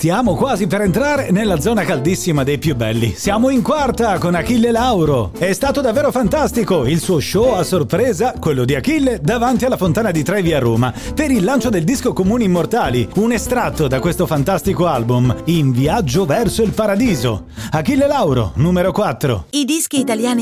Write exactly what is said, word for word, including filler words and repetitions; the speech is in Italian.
Stiamo quasi per entrare nella zona caldissima dei più belli. Siamo in quarta con Achille Lauro. È stato davvero fantastico il suo show a sorpresa, quello di Achille, davanti alla Fontana di Trevi a Roma, per il lancio del disco Comuni Immortali, un estratto da questo fantastico album, In viaggio verso il paradiso. Achille Lauro, numero quattro. I dischi italiani